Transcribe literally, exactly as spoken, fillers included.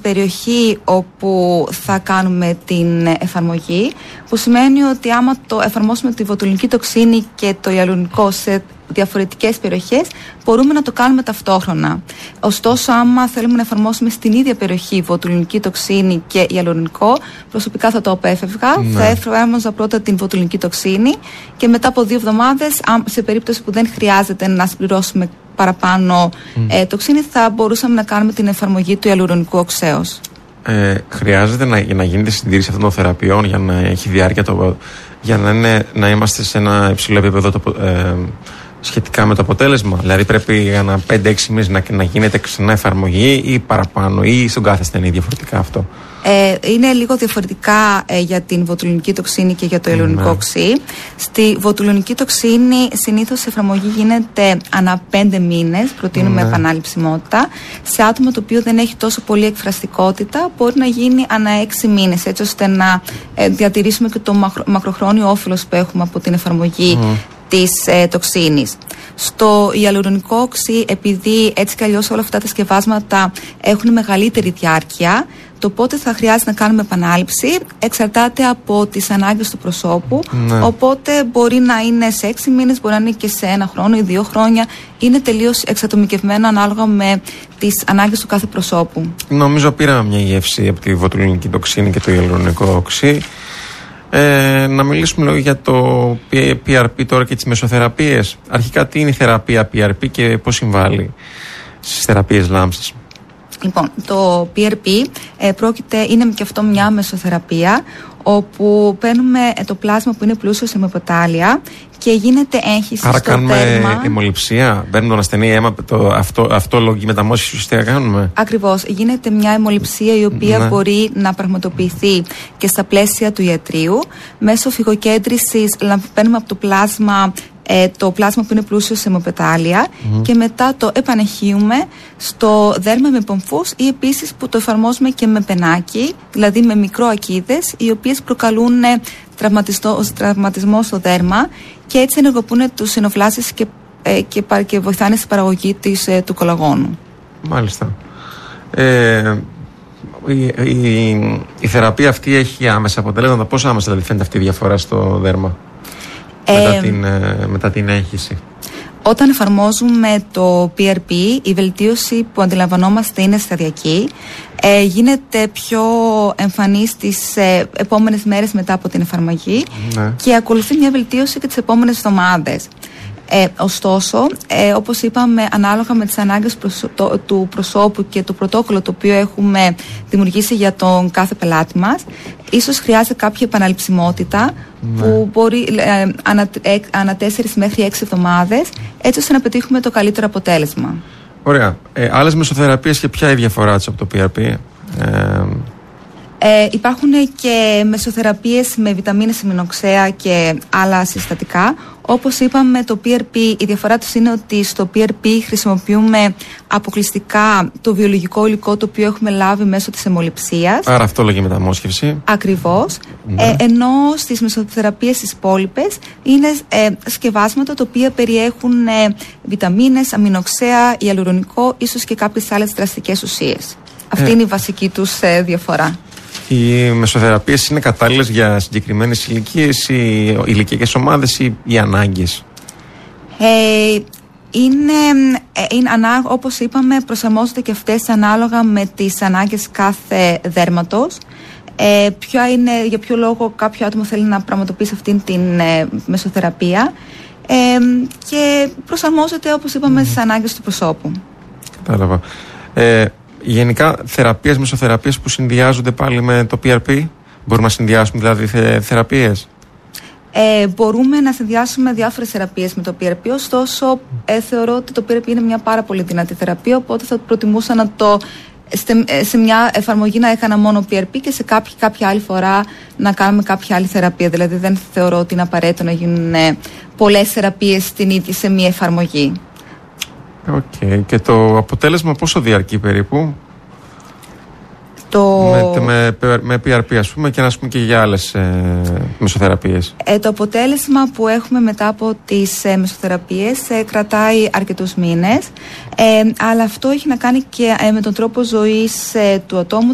περιοχή όπου θα κάνουμε την εφαρμογή, που σημαίνει ότι άμα το εφαρμόσουμε τη βοτουλινική τοξίνη και το ιαλουρονικό σε διαφορετικές περιοχές, μπορούμε να το κάνουμε ταυτόχρονα. Ωστόσο, άμα θέλουμε να εφαρμόσουμε στην ίδια περιοχή βοτουλινική τοξίνη και ιαλουρονικό, προσωπικά θα το απέφευγα. Ναι. Θα εφαρμόζα πρώτα την βοτουλινική τοξίνη και μετά από δύο εβδομάδες, σε περίπτωση που δεν χρειάζεται να συμπληρώσουμε παραπάνω mm. ε, τοξίνη, θα μπορούσαμε να κάνουμε την εφαρμογή του ιαλουρονικού οξέως. Ε, χρειάζεται να, να γίνεται συντήρηση αυτών των θεραπείων για να έχει διάρκεια, το, για να, είναι, να είμαστε σε ένα υψηλό επίπεδο το, ε, σχετικά με το αποτέλεσμα? Δηλαδή πρέπει για ένα πέντε έξι μήνες να, να γίνεται ξανά εφαρμογή ή παραπάνω, ή στον κάθε ασθενή διαφορετικά αυτό? Ε, είναι λίγο διαφορετικά ε, για την βοτουλινική τοξίνη και για το ιαλουρονικό οξύ. Στη βοτουλινική τοξίνη συνήθως η εφαρμογή γίνεται ανά πέντε μήνες, προτείνουμε ναι. επαναληψιμότητα. Σε άτομο το οποίο δεν έχει τόσο πολύ εκφραστικότητα, μπορεί να γίνει ανά έξι μήνες, έτσι ώστε να ε, διατηρήσουμε και το μακρο, μακροχρόνιο όφελος που έχουμε από την εφαρμογή mm. της ε, τοξίνης. Στο ιαλουρονικό οξύ, επειδή έτσι κι αλλιώς όλα αυτά τα σκευάσματα έχουν μεγαλύτερη διάρκεια, το πότε θα χρειάζεται να κάνουμε επανάληψη εξαρτάται από τις ανάγκες του προσώπου. Ναι. Οπότε μπορεί να είναι σε έξι μήνες, μπορεί να είναι και σε ένα χρόνο ή δύο χρόνια. Είναι τελείως εξατομικευμένο ανάλογα με τις ανάγκες του κάθε προσώπου. Νομίζω πήραμε μια γεύση από τη βοτουλινική τοξίνη και το ιαλουρονικό οξύ. Ε, να μιλήσουμε λίγο για το πι αρ πι τώρα και τις μεσοθεραπείες. Αρχικά, τι είναι η θεραπεία πι αρ πι και πώς συμβάλλει στις θεραπείες λάμψης? Λοιπόν, το πι αρ πι ε, πρόκειται, είναι και αυτό μια μεσοθεραπεία, όπου παίρνουμε το πλάσμα που είναι πλούσιο σε αιμοποτάλια και γίνεται έγχυση Άρα στο κάνουμε δέρμα. αιμοληψία, παίρνουμε τον ασθενή αίμα, το, αυτό, αυτόλογη μεταμόσχηση, ουσιαστικά κάνουμε. Ακριβώς, γίνεται μια αιμοληψία η οποία ναι. μπορεί να πραγματοποιηθεί και στα πλαίσια του ιατρείου. Μέσω φυγοκέντρησης παίρνουμε από το πλάσμα Ε, το πλάσμα που είναι πλούσιο σε αιμοπετάλια mm. και μετά το επανεχύουμε στο δέρμα με πομφούς, ή επίσης που το εφαρμόζουμε και με πενάκι, δηλαδή με μικροακίδες, οι οποίες προκαλούν τραυματισμό, τραυματισμό στο δέρμα και έτσι ενεργοποιούν τους συνοφλάσσεις και, ε, και, και βοηθάνε στην παραγωγή της, ε, του κολαγόνου. Μάλιστα. Ε, η, η, η θεραπεία αυτή έχει άμεσα αποτελέσματα? Πώς άμεσα δηλαδή φαίνεται αυτή η διαφορά στο δέρμα? Μετά, ε, την, μετά την έγχυση. Όταν εφαρμόζουμε το πι αρ πι, η βελτίωση που αντιλαμβανόμαστε είναι σταδιακή. Ε, γίνεται πιο εμφανή στις ε, επόμενες μέρες μετά από την εφαρμογή ναι. και ακολουθεί μια βελτίωση και τις επόμενες εβδομάδες. Ε, ωστόσο, ε, όπως είπαμε, ανάλογα με τις ανάγκες προσω... το, του προσώπου και το πρωτόκολλο το οποίο έχουμε δημιουργήσει για τον κάθε πελάτη μας, ίσως χρειάζεται κάποια επαναληψιμότητα ναι. που μπορεί ε, ανα, ε, ανα τέσσερις μέχρι έξι εβδομάδες, έτσι ώστε να πετύχουμε το καλύτερο αποτέλεσμα. Ωραία. Ε, άλλες μεσοθεραπείες και ποια είναι η διαφορά της από το πι αρ πι? Ε... Ε, υπάρχουν και μεσοθεραπείες με βιταμίνες, αμινοξέα και άλλα συστατικά. Όπως είπαμε, το πι αρ πι, η διαφορά τους είναι ότι στο πι αρ πι χρησιμοποιούμε αποκλειστικά το βιολογικό υλικό το οποίο έχουμε λάβει μέσω της αιμοληψίας. Άρα αυτό λέγει μεταμόσχευση. Ακριβώς. Ναι. Ε, ενώ στις μεσοθεραπείες τις υπόλοιπες είναι ε, σκευάσματα τα οποία περιέχουν ε, βιταμίνες, αμινοξέα, ιαλουρονικό, ίσως και κάποιες άλλες δραστικές ουσίες. Αυτή ε. είναι η βασική τους ε, διαφορά. Οι μεσοθεραπείες είναι κατάλληλες για συγκεκριμένες ηλικίες ή ηλικιακές ομάδες ή οι ανάγκες? Ε, είναι, είναι, όπως είπαμε, προσαρμόζονται και αυτές ανάλογα με τις ανάγκες κάθε δέρματος. Ε, ποια είναι, για ποιο λόγο κάποιο άτομο θέλει να πραγματοποιήσει αυτήν την ε, μεσοθεραπεία ε, και προσαρμόζεται, όπως είπαμε, mm. στις ανάγκες του προσώπου. Κατάλαβα. Ε, Γενικά, θεραπείες, μεσοθεραπείες που συνδυάζονται πάλι με το πι αρ πι, μπορούμε να συνδυάσουμε δηλαδή θε, θεραπείες? Ε, μπορούμε να συνδυάσουμε διάφορες θεραπείες με το πι αρ πι, ωστόσο ε, θεωρώ ότι το πι αρ πι είναι μια πάρα πολύ δυνατή θεραπεία, οπότε θα προτιμούσα να το, σε, σε μια εφαρμογή να έκανα μόνο πι αρ πι και σε κάποια, κάποια άλλη φορά να κάνουμε κάποια άλλη θεραπεία. Δηλαδή δεν θεωρώ ότι είναι απαραίτητο να γίνουν ε, πολλές θεραπείες στην ίδια σε μια εφαρμογή. Οκ. Okay. Και το αποτέλεσμα πόσο διαρκεί περίπου? Το... Με, με, με πι αρ πι ας πούμε, και να πούμε και για άλλες ε, μεσοθεραπείες. Ε, το αποτέλεσμα που έχουμε μετά από τις ε, μεσοθεραπείες ε, κρατάει αρκετούς μήνες, ε, αλλά αυτό έχει να κάνει και ε, με τον τρόπο ζωής ε, του ατόμου,